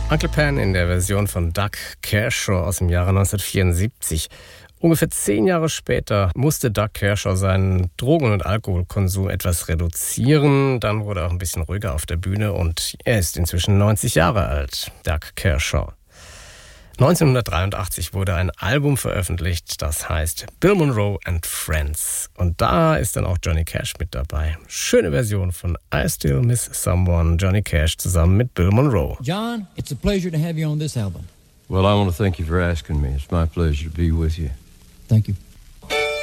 Uncle Pan in der Version von Doug Kershaw aus dem Jahre 1974. Ungefähr 10 Jahre später musste Doug Kershaw seinen Drogen- und Alkoholkonsum etwas reduzieren. Dann wurde er auch ein bisschen ruhiger auf der Bühne und er ist inzwischen 90 Jahre alt, Doug Kershaw. 1983 wurde ein Album veröffentlicht, das heißt Bill Monroe and Friends. Und da ist dann auch Johnny Cash mit dabei. Schöne Version von I Still Miss Someone, Johnny Cash zusammen mit Bill Monroe. John, it's a pleasure to have you on this album. Well, I want to thank you for asking me. It's my pleasure to be with you. Thank you.